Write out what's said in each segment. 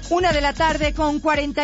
1:48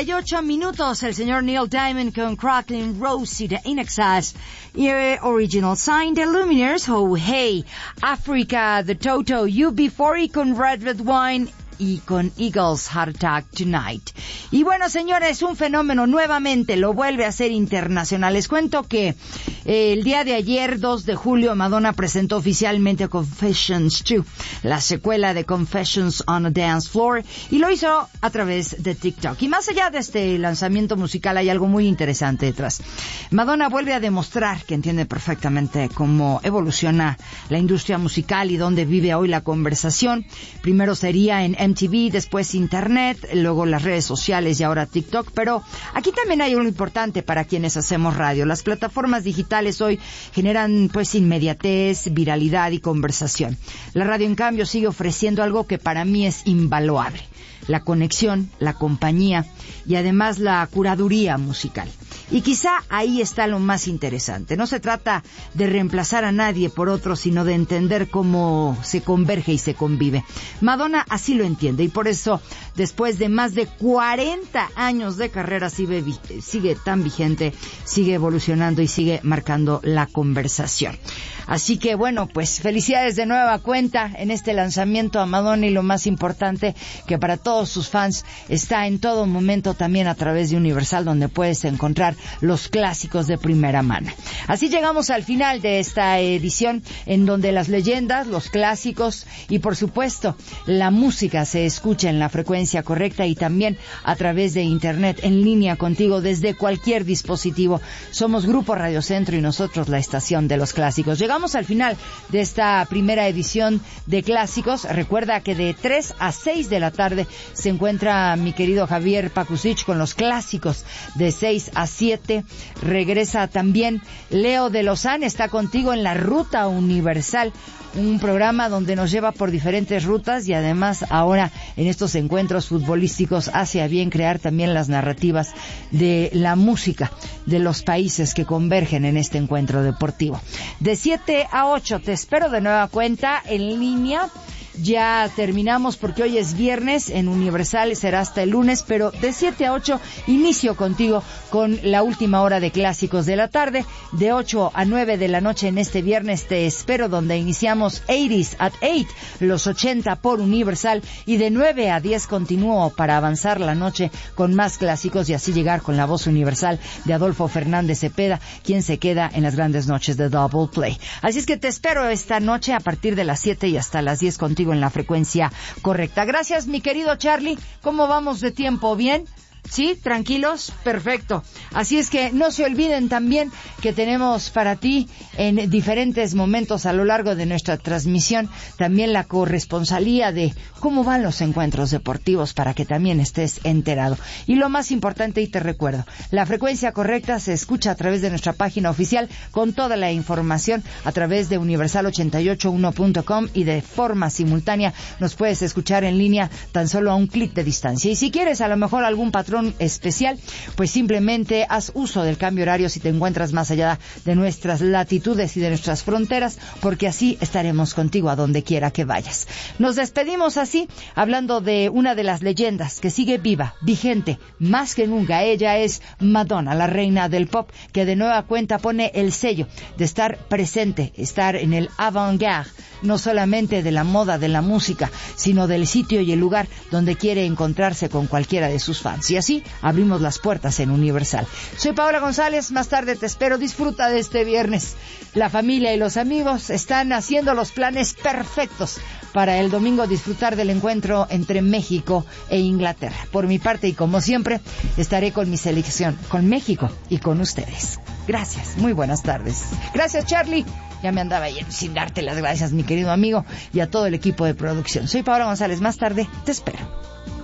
p.m. El señor Neil Diamond con Cracklin' Rosie de In Excess y Original Sign de Lumineers. Oh hey, Africa, The Toto, UB40 con Red Wine y con Eagles Heart Attack Tonight. Y bueno, señores, un fenómeno nuevamente lo vuelve a hacer internacional. Les cuento que el día de ayer, 2 de julio, Madonna presentó oficialmente Confessions 2, la secuela de Confessions on a Dance Floor, y lo hizo a través de TikTok. Y más allá de este lanzamiento musical hay algo muy interesante detrás. Madonna vuelve a demostrar que entiende perfectamente cómo evoluciona la industria musical y dónde vive hoy la conversación. Primero sería en MTV, después Internet, luego las redes sociales y ahora TikTok. Pero aquí también hay algo importante para quienes hacemos radio. Las plataformas digitales hoy generan pues inmediatez, viralidad y conversación. La radio, en cambio, sigue ofreciendo algo que para mí es invaluable: la conexión, la compañía y además la curaduría musical. Y quizá ahí está lo más interesante. No se trata de reemplazar a nadie por otro, sino de entender cómo se converge y se convive. Madonna así lo entiende, y por eso, después de más de 40 años de carrera, sigue tan vigente, sigue evolucionando y sigue marcando la conversación. Así que bueno, pues felicidades de nueva cuenta en este lanzamiento a Madonna, y lo más importante, que para todos sus fans está en todo momento también a través de Universal, donde puedes encontrar los clásicos de primera mano. Así llegamos al final de esta edición, en donde las leyendas, los clásicos y por supuesto la música se escucha en la frecuencia correcta y también a través de Internet, en línea contigo desde cualquier dispositivo. Somos Grupo Radio Centro y nosotros la estación de los clásicos. Llegamos al final de esta primera edición de Clásicos. Recuerda que de 3 a 6 de la tarde se encuentra mi querido Javier Pakusich con los clásicos. De 6 a 7 regresa también Leo de Lozán, está contigo en la Ruta Universal, un programa donde nos lleva por diferentes rutas y además ahora en estos encuentros futbolísticos hace a bien crear también las narrativas de la música de los países que convergen en este encuentro deportivo. De 7 a 8 te espero de nueva cuenta en línea. Ya terminamos porque hoy es viernes, en Universal será hasta el lunes, pero de 7 a 8 inicio contigo con la última hora de Clásicos de la tarde. De 8 a 9 de la noche en este viernes te espero, donde iniciamos 80s at 8, los 80 por Universal, y de 9 a 10 continúo para avanzar la noche con más clásicos y así llegar con la voz universal de Adolfo Fernández Cepeda, quien se queda en las grandes noches de Double Play. Así es que te espero esta noche a partir de las 7 y hasta las 10 contigo en la frecuencia correcta. Gracias, mi querido Charlie. ¿Cómo vamos de tiempo? ¿Bien? ¿Sí? ¿Tranquilos? Perfecto. Así es que no se olviden también que tenemos para ti en diferentes momentos a lo largo de nuestra transmisión también la corresponsalía de cómo van los encuentros deportivos, para que también estés enterado. Y lo más importante, y te recuerdo, la frecuencia correcta se escucha a través de nuestra página oficial con toda la información a través de universal881.com, y de forma simultánea nos puedes escuchar en línea tan solo a un clic de distancia. Y si quieres a lo mejor algún patrón especial, pues simplemente haz uso del cambio horario si te encuentras más allá de nuestras latitudes y de nuestras fronteras, porque así estaremos contigo a donde quiera que vayas. Nos despedimos así, hablando de una de las leyendas que sigue viva, vigente, más que nunca. Ella es Madonna, la reina del pop, que de nueva cuenta pone el sello de estar presente, estar en el avant-garde, no solamente de la moda, de la música, sino del sitio y el lugar donde quiere encontrarse con cualquiera de sus fans. Y así abrimos las puertas en Universal. Soy Paola González, más tarde te espero. Disfruta de este viernes. La familia y los amigos están haciendo los planes perfectos para el domingo disfrutar del encuentro entre México e Inglaterra. Por mi parte, y como siempre, estaré con mi selección, con México y con ustedes. Gracias, muy buenas tardes. Gracias, Charlie. Ya me andaba yendo sin darte las gracias, mi querido amigo, y a todo el equipo de producción. Soy Paola González, más tarde te espero.